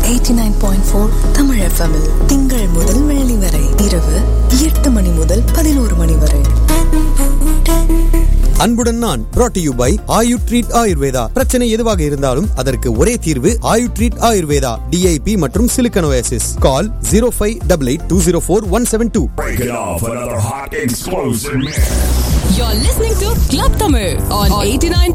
89.4 Tamil FM -இல் திங்கள் முதல் வெள்ளி வரை இரவு 8 மணி முதல் 11 மணி வரை. அன்புடன் நான் brought to you by Ayu treat Ayurveda. பிரச்சனை எதுவாக இருந்தாலும் அதற்கு ஒரே தீர்வு ஆயு ட்ரீட் ஆயுர்வேதா. DIP மற்றும் Silicon Oasis. Call 0588204172. Break it off another hot explosive mix. You're listening to Club Tamil on 89.